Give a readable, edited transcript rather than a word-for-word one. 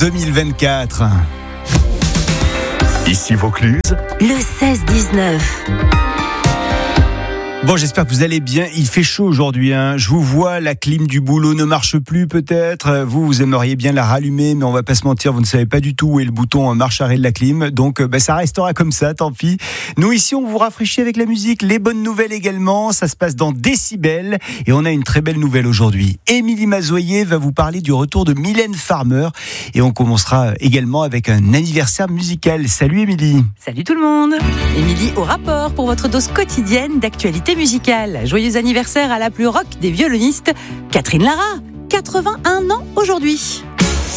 2024. Ici Vaucluse, le 16-19. Bon, j'espère que vous allez bien. Il fait chaud aujourd'hui, hein. Je vous vois, la clim du boulot ne marche plus peut-être. Vous aimeriez bien la rallumer, mais on va pas se mentir, vous ne savez pas du tout où est le bouton marche-arrêt de la clim. Donc, ça restera comme ça, tant pis. Nous, ici, on vous rafraîchit avec la musique. Les bonnes nouvelles également. Ça se passe dans Décibel. Et on a une très belle nouvelle aujourd'hui. Émilie Mazoyer va vous parler du retour de Mylène Farmer. Et on commencera également avec un anniversaire musical. Salut Émilie. Salut tout le monde. Émilie au rapport pour votre dose quotidienne d'actualité musicale. Joyeux anniversaire à la plus rock des violonistes, Catherine Lara, 81 ans aujourd'hui.